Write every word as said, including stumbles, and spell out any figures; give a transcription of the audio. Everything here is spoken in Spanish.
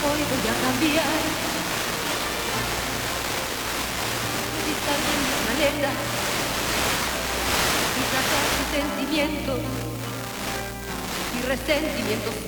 Hoy voy a cambiar, quitar de mis maletas y sacar mis sentimientos y resentimientos